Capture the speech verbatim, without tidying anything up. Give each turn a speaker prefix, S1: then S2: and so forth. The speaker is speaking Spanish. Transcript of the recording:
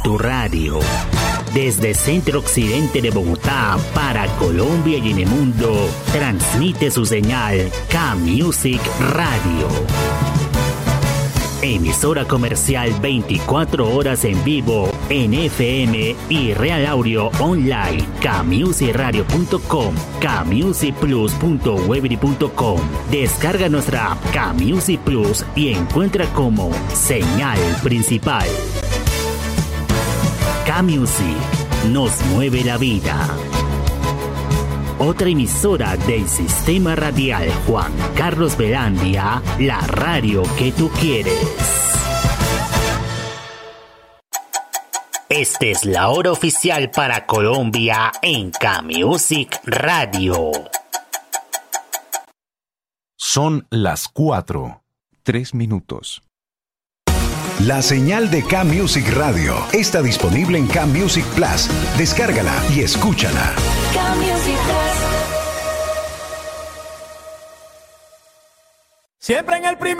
S1: Tu radio. Desde Centro Occidente de Bogotá para Colombia y en el mundo, transmite su señal K-Music Radio. Emisora comercial veinticuatro horas en vivo en F M y Real Audio online. K music radio punto com, k music plus punto weebly punto com. Descarga nuestra app K-Music Plus y encuentra como señal principal. K-Music nos mueve la vida. Otra emisora del Sistema Radial Juan Carlos Velandia, la radio que tú quieres. Esta es la hora oficial para Colombia en K-Music Radio.
S2: Son las cuatro, tres minutos.
S3: La señal de K-Music Radio está disponible en K-Music Plus. Descárgala y escúchala.
S4: K-Music Plus.
S5: Siempre en el primer